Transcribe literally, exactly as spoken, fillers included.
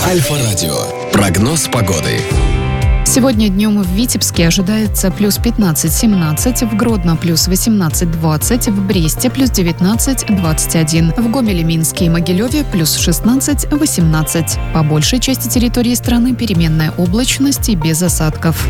Альфа-радио. Прогноз погоды. Сегодня днем в Витебске ожидается плюс пятнадцать-семнадцать, в Гродно плюс восемнадцать-двадцать, в Бресте плюс девятнадцать-двадцать один, в Гомеле, Минске и Могилеве плюс шестнадцать-восемнадцать. По большей части территории страны переменная облачность и без осадков.